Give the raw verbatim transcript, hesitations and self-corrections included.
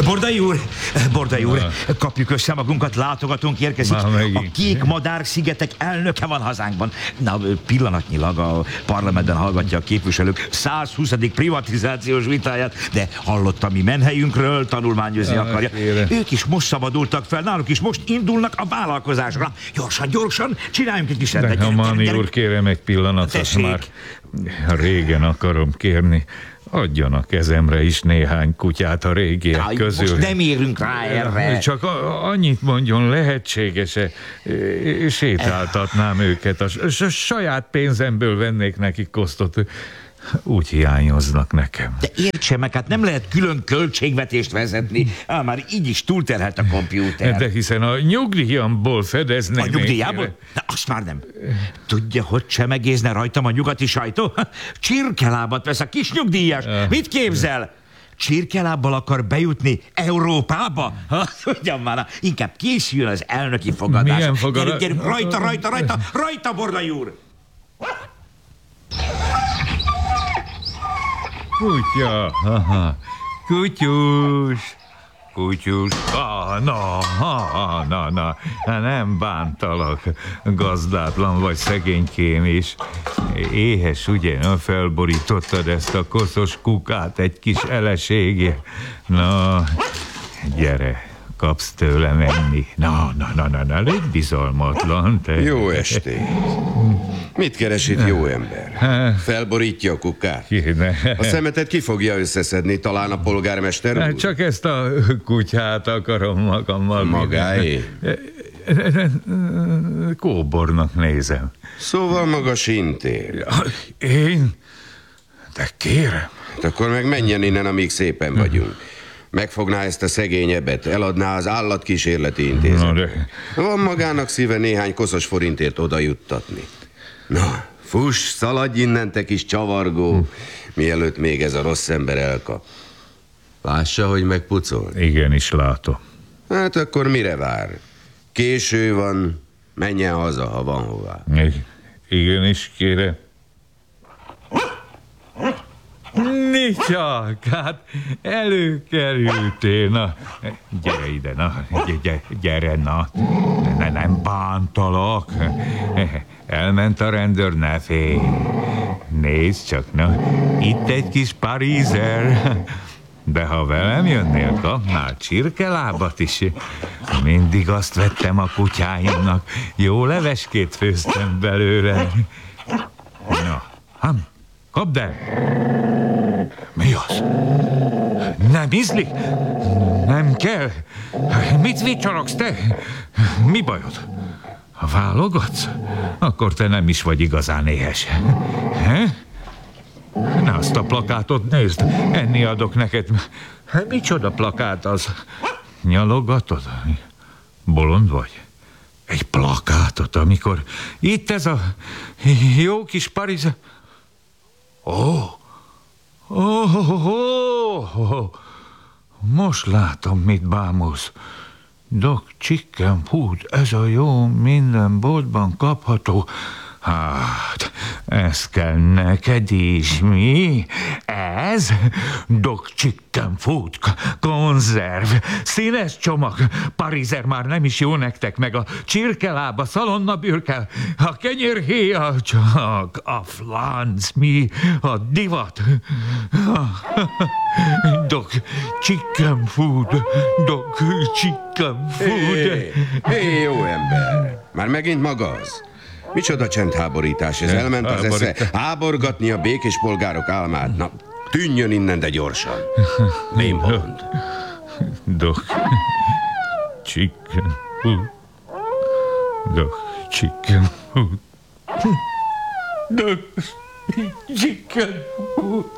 Bordai úr, Bordai úr, kapjuk össze magunkat, látogatónk érkezik. A Kék Madár szigetek elnöke van hazánkban. Na, pillanatnyilag a parlamentben hallgatja a képviselők százhuszadik privatizációs vitáját, de hallottam mi menhelyünkről, tanulmányozni akarja. Ők is most szabadultak fel, náluk is most indulnak a vállalkozásra. Gyorsan, gyorsan, csináljunk egy kis rendet. De ha Mani úr, kérem egy pillanatot, már régen akarom kérni. Adjon a kezemre is néhány kutyát a régiek Aj, közül. Most nem érünk rá erre. Csak a, annyit mondjon, lehetséges-e, sétáltatnám őket. A, a saját pénzemből vennék nekik kosztot. Úgy hiányoznak nekem. De értse meg, hát nem lehet külön költségvetést vezetni. Á, már így is túlterhelt a kompjúter. De hiszen a nyugdíjamból fedeznek. A nyugdíjából? De azt már nem. Tudja, hogy csemegézne rajtam a nyugati sajtó? Csirkelábat vesz a kis nyugdíjas. Mit képzel? Csirkelábbal akar bejutni Európába? Ugyan már, inkább készüljön az elnöki fogadás. Milyen fogadás? Gyerünk, gyerünk, rajta, rajta, rajta, rajta, Bordai úr! Kutya, aha, kutyus, kutyus, ah, na, ah, na, na, nem bántalak, gazdátlan vagy szegénykém is. Éhes, ugye, na, felborítottad ezt a koszos kukát egy kis eleségje. Na, gyere, kapsz tőlem enni. Na, na, na, na, na, légy bizalmatlan, te. Jó estét. Mit keres itt, jó ember? Felborítja a kukát? A szemetet ki fogja összeszedni, talán a polgármester úr? Csak ezt a kutyát akarom magammal. Magáé? Kóbornak nézem. Szóval maga sintér. Én? De kérem. Hát akkor meg menjen innen, amíg szépen vagyunk. Megfogná ezt a szegény ebet, eladná az állatkísérleti intézetet. De... Van magának szíve néhány koszos forintért oda juttatni. Na, fuss, szaladj innen, te kis csavargó, hm. mielőtt még ez a rossz ember elkap. Lássa, hogy megpucol? Igenis látom. Hát akkor mire vár? Késő van, menjen haza, ha van hová. Igenis, kérem. Nicsak, hát előkerültél, na, gyere ide, na, gyere, gyere na, ne, nem bántalak, elment a rendőr, ne félj, nézd csak, na, itt egy kis parizer, de ha velem jönnél, kapnál csirkelábat is, mindig azt vettem a kutyáimnak, jó leveskét főztem belőle, na, ham, kapd el! Mi az? Nem ízlik? Nem kell? Mit vicsorogsz te? Mi bajod? Válogatsz? Akkor te nem is vagy igazán éhes. He? Na, azt a plakátot nézd, enni adok neked. Micsoda plakát az? Nyalogatod? Bolond vagy? Egy plakátot, amikor itt ez a jó kis Paris... Ó! Oh. Oh, oh, oh, oh. Most látom, mit bámulsz. Doc Chicken Food, ez a jó, minden boltban kapható. Hát, ez kell neked is, mi? Ez? Doc Chicken Food, konzerv, színes csomag, parizer már nem is jó nektek, meg a csirkeláb, a szalonnabürke, a kenyérhéja, csak a flánc, mi? A divat. Doc Chicken Food, Doc Chicken Food. Hé, hey, hey, jó ember, már megint maga az. Micsoda csendháborítás, ez elment az esze. Háborgatni a békés polgárok álmát. Na, tűnjön innen, de gyorsan. Lémbolond. Doc Chicken Food. Doc Chicken Food. Doc Chicken Food.